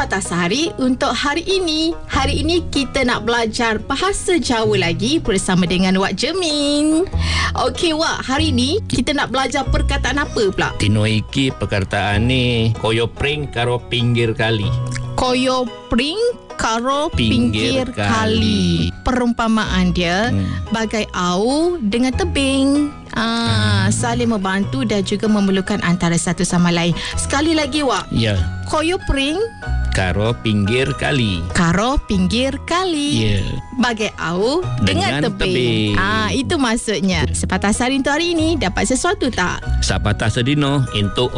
Sepatah Sehari untuk hari ini. Hari ini kita nak belajar bahasa Jawa lagi bersama dengan Wak Jemin. Okey Wak, hari ni kita nak belajar perkataan apa pula? Tino iki perkataan ni koyo pring karo pinggir kali. Koyo pring karo pinggir kali. Perumpamaan dia bagai au dengan tebing. Saling membantu dan juga memerlukan antara satu sama lain. Sekali lagi Wak. Ya. Koyo pring Karo pinggir kali. karo pinggir kali. Ya. Bagai au dengan tebing. Itu maksudnya. Sepatah Sehari untuk hari ini dapat sesuatu tak? Sapatah sedino untuk